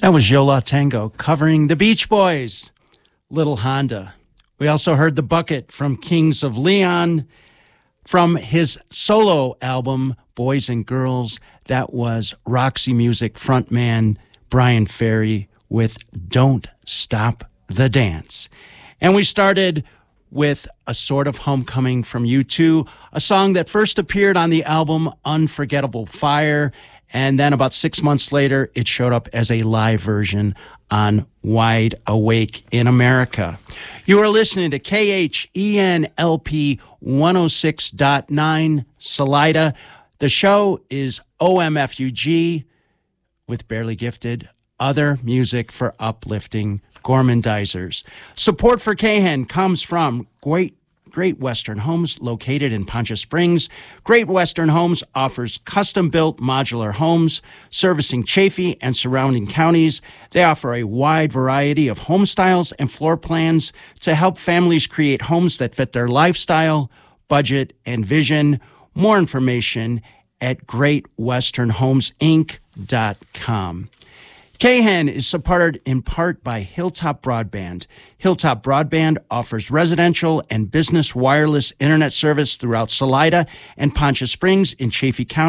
That was Yola Tango covering the Beach Boys, Little Honda. We also heard The Bucket from Kings of Leon. From his solo album, Boys and Girls, that was Roxy Music frontman Brian Ferry with Don't Stop the Dance. And we started with A Sort of Homecoming from U2, a song that first appeared on the album Unforgettable Fire, and then about 6 months later, it showed up as a live version on Wide Awake in America. You are listening to KHENLP 106.9 Salida. The show is OMFUG with Barely Gifted, other music for uplifting gormandizers. Support for KHEN comes from Great Western Homes, located in Poncha Springs. Great Western Homes offers custom-built modular homes servicing Chaffee and surrounding counties. They offer a wide variety of home styles and floor plans to help families create homes that fit their lifestyle, budget, and vision. More information at GreatWesternHomesInc.com. KHEN is supported in part by Hilltop Broadband. Hilltop Broadband offers residential and business wireless internet service throughout Salida and Poncha Springs in Chaffee County.